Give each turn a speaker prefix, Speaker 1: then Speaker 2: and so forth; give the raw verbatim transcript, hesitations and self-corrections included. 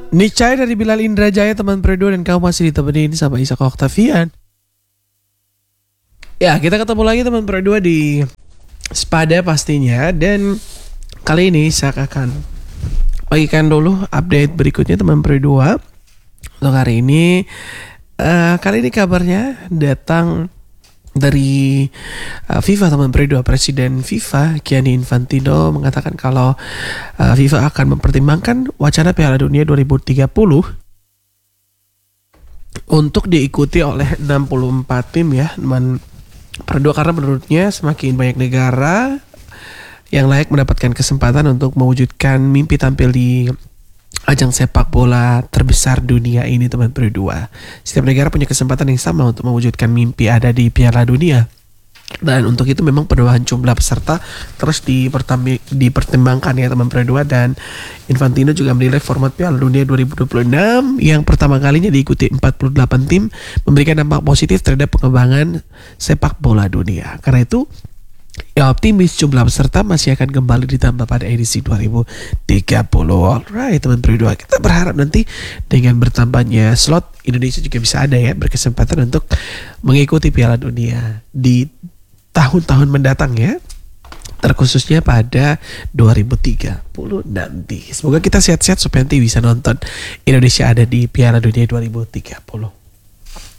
Speaker 1: Niscaya dari Bilal Indrajaya teman Predo, dan kamu masih ditemenin sama Ishak Octavian. Ya, kita ketemu lagi teman Predo di Spada pastinya. Dan kali ini saya akan bagikan dulu update berikutnya teman Predo. Untuk hari ini uh, Kali ini kabarnya datang dari uh, FIFA teman Predo. Presiden FIFA Gianni Infantino mengatakan kalau uh, FIFA akan mempertimbangkan wacana Piala Dunia dua ribu tiga puluh untuk diikuti oleh enam puluh empat tim ya teman Predo, karena menurutnya semakin banyak negara yang layak mendapatkan kesempatan untuk mewujudkan mimpi tampil di ajang sepak bola terbesar dunia ini teman Predo. Setiap negara punya kesempatan yang sama untuk mewujudkan mimpi ada di Piala Dunia. Dan untuk itu memang penambahan jumlah peserta terus dipertimbangkan ya teman Predo. Dan Infantino juga menilai format Piala Dunia dua ribu dua puluh enam yang pertama kalinya diikuti empat puluh delapan tim memberikan dampak positif terhadap pengembangan sepak bola dunia. Karena itu ya optimis jumlah peserta masih akan kembali ditambah pada edisi dua ribu tiga puluh. Alright teman Predo, kita berharap nanti dengan bertambahnya slot Indonesia juga bisa ada ya berkesempatan untuk mengikuti Piala Dunia di tahun-tahun mendatang ya, terkhususnya pada dua ribu tiga puluh nanti. Semoga kita sehat-sehat supaya nanti bisa nonton Indonesia ada di Piala Dunia dua ribu tiga puluh.